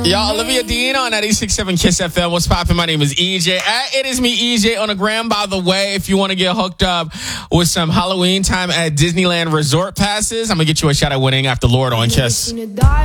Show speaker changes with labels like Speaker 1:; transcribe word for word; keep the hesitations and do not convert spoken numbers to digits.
Speaker 1: Y'all, Olivia Dean on ninety-six point seven Kiss F M. What's poppin'? My name is E J. At It Is Me, E J on the gram. By the way, if you want to get hooked up with some Halloween time at Disneyland Resort passes, I'm going to get you a shot at winning after Lord on Kiss.